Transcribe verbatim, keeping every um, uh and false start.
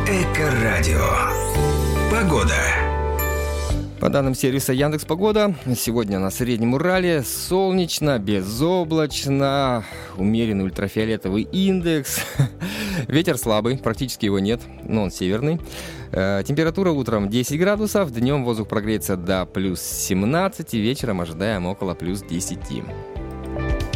Эко-радио. Погода. По данным сервиса Яндекс.Погода, сегодня на Среднем Урале солнечно, безоблачно, умеренный ультрафиолетовый индекс. Ветер слабый, практически его нет, но он северный. Температура утром десять градусов, днем воздух прогреется до плюс семнадцать, вечером ожидаем около плюс десять.